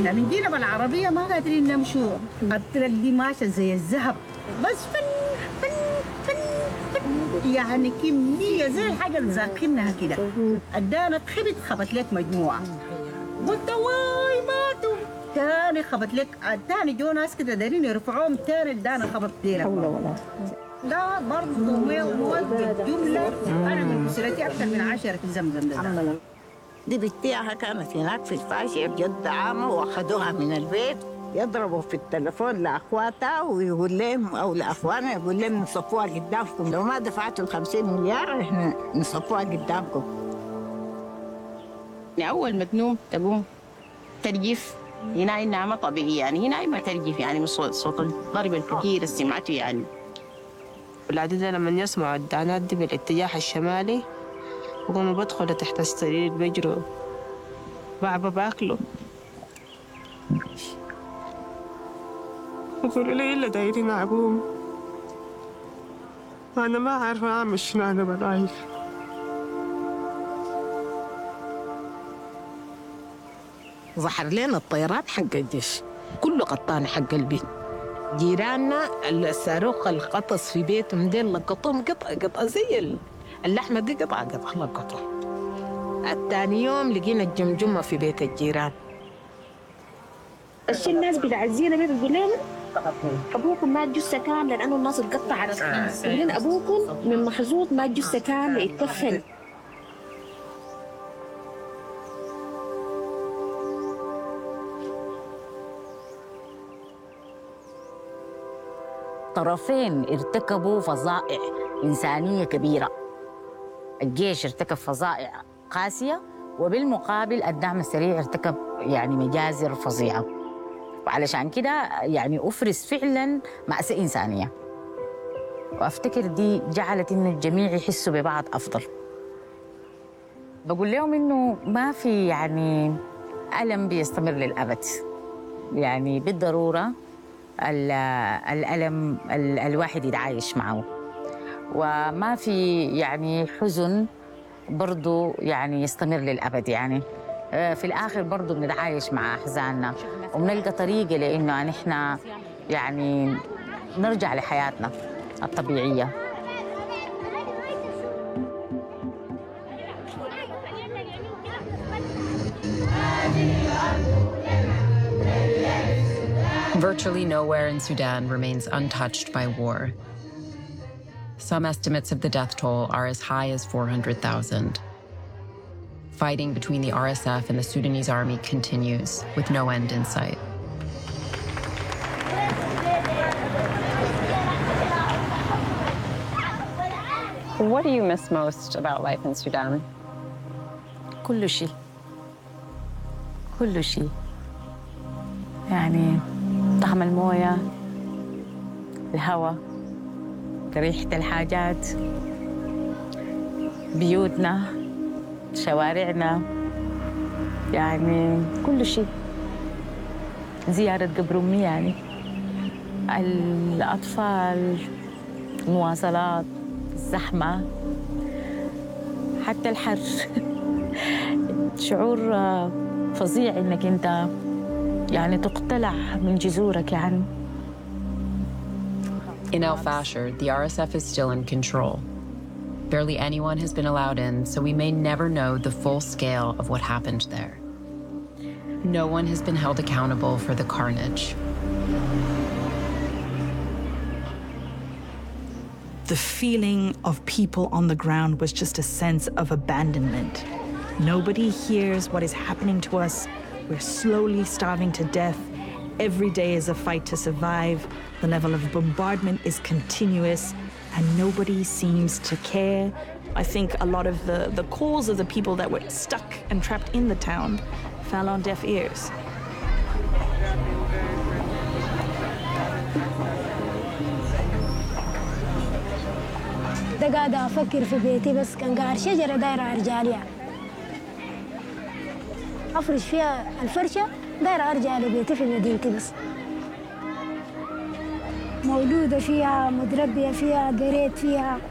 لما جينا بالعربية ما قادرين نمشوا، الطرق دي ماشية زي الذهب، بس فن فن فن فن، يعني كمية زي حاجة ذاكرينها كده. الدانة تخبت خبت لك مجموعة، قلت واي ماتوا، تاني خبت لك، تاني جو ناس كده دارين يرفعوهم، تاني الدانة خبت ديلك. لا برضه موت بالجملة. أنا من أسرتي أكثر من 10 في زمزم ده. دي بنتيها كانت هناك في الفاشية بجد عامة، واخدوها من البيت يضربوا في التليفون لأخواتها ويقول لهم أو لأخوانها يقول لهم نصفوها قدامكم، لو ما دفعتوا 50 مليار إحنا نصفوها قدامكم. أول ما تنوم تقوم ترجف، هنا النعمة طبيعية، يعني هنا ما ترجف، يعني من صوت الضرب الكثير اللي سمعته يعني. العادة لما يسمعوا الدانات دي بالاتجاه الشمالي وقوموا بدخلوا تحت السرير بيجروا بعبا باكلوا، يقولوا لي إلا دايرين أعقوم، أنا ما عارفة أعمل شنو أنا براي. ظهر لنا الطيارات حق الجيش كله قطان حق البيت. جيراننا الصاروخ القطص في بيتهم ديل لقطوهم قطع زي اللحمة دي قطع لقطوها. الثاني يوم لقينا الجمجمة في بيت الجيران. الشيء الناس بتعزينا بيه بتقول لهم أبوكم مات جثة كاملة لأنه الناس اتقطعت، لأن أبوكم من محظوظ مات جثة كاملة يتكفن. طرفين ارتكبوا فظائع إنسانية كبيرة. الجيش ارتكب فظائع قاسية، وبالمقابل الدعم السريع ارتكب يعني مجازر فظيعة، وعلشان كده يعني أفرز فعلا مأساة إنسانية. وأفتكر دي جعلت إنه الجميع يحسوا ببعض أفضل. بقول لهم إنه ما في يعني ألم بيستمر للأبد، يعني بالضرورة الألم الواحد يتعايش معه، وما في يعني حزن برضو يعني يستمر للأبد. يعني في الآخر برضو بنتعايش مع أحزاننا وبنلقى طريقة لأنه نحن يعني نرجع لحياتنا الطبيعية. Virtually nowhere in Sudan remains untouched by war. Some estimates of the death toll are as high as 400,000. Fighting between the RSF and the Sudanese army continues, with no end in sight. What do you miss most about life in Sudan? كل شيء، كل شيء. يعني طعم الموية، الهواء، ريحة الحاجات، بيوتنا، شوارعنا، يعني كل شيء. زيارة قبر أمي، يعني الأطفال، المواصلات، الزحمة، حتى الحر. شعور فظيع إنك أنت يعني تقتلع من جذورك يعني. In El Fasher, the RSF is still in control. Barely anyone has been allowed in, so we may never know the full scale of what happened there. No one has been held accountable for the carnage. The feeling of people on the ground was just a sense of abandonment. Nobody hears what is happening to us. We're slowly starving to death. Every day is a fight to survive. The level of bombardment is continuous, and nobody seems to care. I think a lot of the calls of the people that were stuck and trapped in the town fell on deaf ears. ده قاعدة أفكر في بيتي، بس كان قاعد شجرة دايرة رجالية أفرش فيها الفرشة، دايرة أرجع لبيتي في مدينتي، بس مولودة فيها، متربية فيها، قريت فيها.